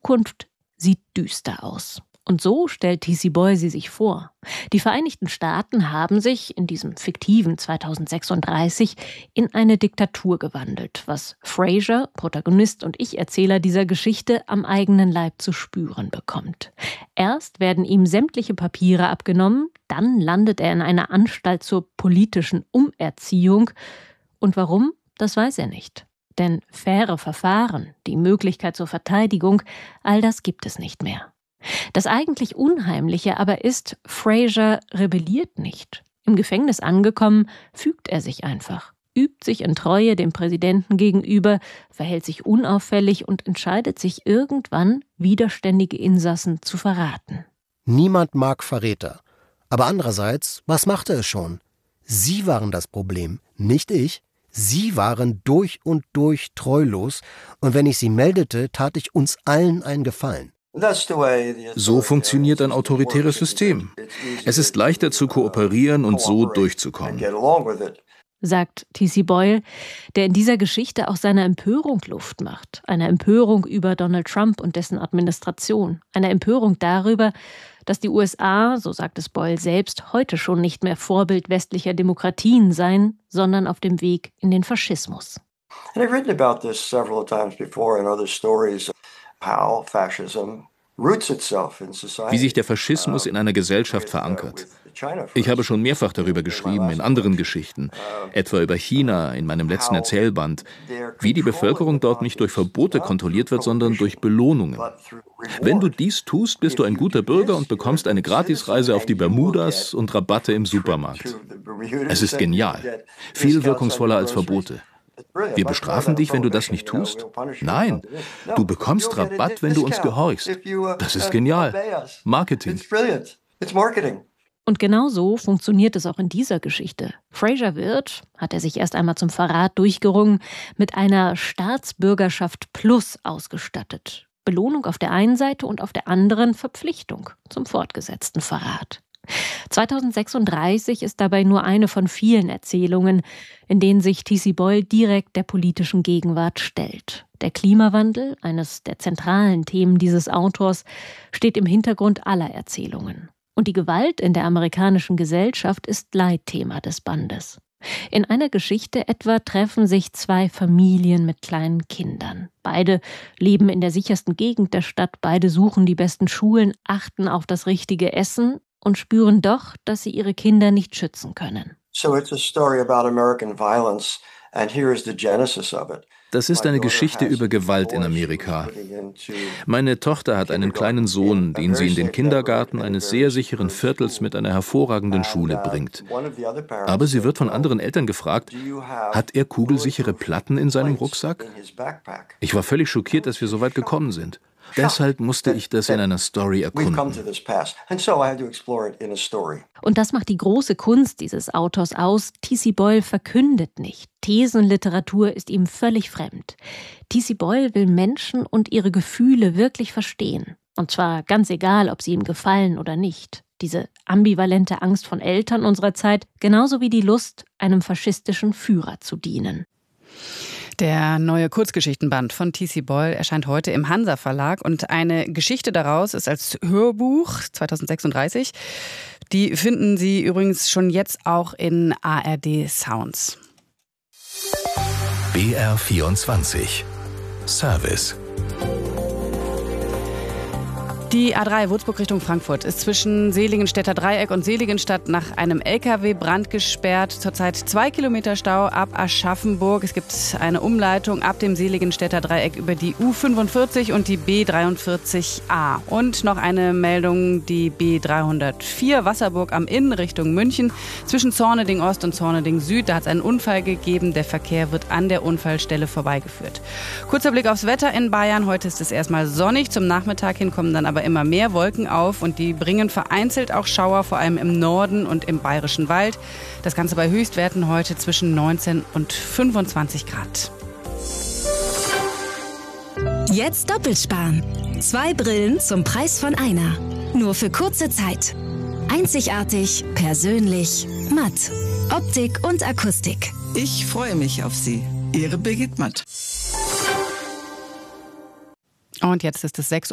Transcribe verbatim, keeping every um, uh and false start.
Zukunft sieht düster aus. Und so stellt T C. Boyle sie sich vor. Die Vereinigten Staaten haben sich in diesem fiktiven zweitausendsechsunddreißig in eine Diktatur gewandelt, was Fraser, Protagonist und Ich-Erzähler dieser Geschichte, am eigenen Leib zu spüren bekommt. Erst werden ihm sämtliche Papiere abgenommen, dann landet er in einer Anstalt zur politischen Umerziehung. Und warum? Das weiß er nicht. Denn faire Verfahren, die Möglichkeit zur Verteidigung, all das gibt es nicht mehr. Das eigentlich Unheimliche aber ist, Fraser rebelliert nicht. Im Gefängnis angekommen, fügt er sich einfach, übt sich in Treue dem Präsidenten gegenüber, verhält sich unauffällig und entscheidet sich irgendwann, widerständige Insassen zu verraten. Niemand mag Verräter. Aber andererseits, was machte es schon? Sie waren das Problem, nicht ich. Sie waren durch und durch treulos, und wenn ich sie meldete, tat ich uns allen einen Gefallen. So funktioniert ein autoritäres System. Es ist leichter zu kooperieren und so durchzukommen, sagt T C. Boyle, der in dieser Geschichte auch seiner Empörung Luft macht. Eine Empörung über Donald Trump und dessen Administration. Eine Empörung darüber, dass die U S A, so sagt es Boyle selbst, heute schon nicht mehr Vorbild westlicher Demokratien seien, sondern auf dem Weg in den Faschismus. And I've written about this several times before in other stories. How fascism roots itself in society. Wie sich der Faschismus in einer Gesellschaft verankert. Ich habe schon mehrfach darüber geschrieben, in anderen Geschichten, etwa über China in meinem letzten Erzählband, wie die Bevölkerung dort nicht durch Verbote kontrolliert wird, sondern durch Belohnungen. Wenn du dies tust, bist du ein guter Bürger und bekommst eine Gratisreise auf die Bermudas und Rabatte im Supermarkt. Es ist genial, viel wirkungsvoller als Verbote. Wir bestrafen dich, wenn du das nicht tust? Nein, du bekommst Rabatt, wenn du uns gehorchst. Das ist genial. Marketing. Und genau so funktioniert es auch in dieser Geschichte. Fraser wird, hat er sich erst einmal zum Verrat durchgerungen, mit einer Staatsbürgerschaft Plus ausgestattet. Belohnung auf der einen Seite und auf der anderen Verpflichtung zum fortgesetzten Verrat. zweitausendsechsunddreißig ist dabei nur eine von vielen Erzählungen, in denen sich T C. Boyle direkt der politischen Gegenwart stellt. Der Klimawandel, eines der zentralen Themen dieses Autors, steht im Hintergrund aller Erzählungen. Und die Gewalt in der amerikanischen Gesellschaft ist Leitthema des Bandes. In einer Geschichte etwa treffen sich zwei Familien mit kleinen Kindern. Beide leben in der sichersten Gegend der Stadt, beide suchen die besten Schulen, achten auf das richtige Essen und spüren doch, dass sie ihre Kinder nicht schützen können. Das ist eine Geschichte über Gewalt in Amerika. Meine Tochter hat einen kleinen Sohn, den sie in den Kindergarten eines sehr sicheren Viertels mit einer hervorragenden Schule bringt. Aber sie wird von anderen Eltern gefragt, hat er kugelsichere Platten in seinem Rucksack? Ich war völlig schockiert, dass wir so weit gekommen sind. Deshalb musste ich das in einer Story erkunden. Und das macht die große Kunst dieses Autors aus. T C. Boyle verkündet nicht. Thesenliteratur ist ihm völlig fremd. T C. Boyle will Menschen und ihre Gefühle wirklich verstehen. Und zwar ganz egal, ob sie ihm gefallen oder nicht. Diese ambivalente Angst von Eltern unserer Zeit, genauso wie die Lust, einem faschistischen Führer zu dienen. Der neue Kurzgeschichtenband von T C. Boyle erscheint heute im Hansa Verlag und eine Geschichte daraus ist als Hörbuch zweitausendsechsunddreißig. Die finden Sie übrigens schon jetzt auch in A R D Sounds. B R vierundzwanzig Service. Die A drei Würzburg Richtung Frankfurt ist zwischen Seligenstädter Dreieck und Seligenstadt nach einem L K W-Brand gesperrt. Zurzeit zwei Kilometer Stau ab Aschaffenburg. Es gibt eine Umleitung ab dem Seligenstädter Dreieck über die U fünfundvierzig und die B dreiundvierzig A. Und noch eine Meldung, die B dreihundertvier Wasserburg am Inn Richtung München. Zwischen Zorneding Ost und Zorneding Süd, da hat es einen Unfall gegeben. Der Verkehr wird an der Unfallstelle vorbeigeführt. Kurzer Blick aufs Wetter in Bayern. Heute ist es erstmal sonnig. Zum Nachmittag hin kommen dann aber immer mehr Wolken auf und die bringen vereinzelt auch Schauer, vor allem im Norden und im Bayerischen Wald. Das Ganze bei Höchstwerten heute zwischen neunzehn und fünfundzwanzig Grad. Jetzt doppelt sparen. Zwei Brillen zum Preis von einer. Nur für kurze Zeit. Einzigartig, persönlich, matt. Optik und Akustik. Ich freue mich auf Sie. Ihre Birgit Matt. Und jetzt ist es sechs Uhr.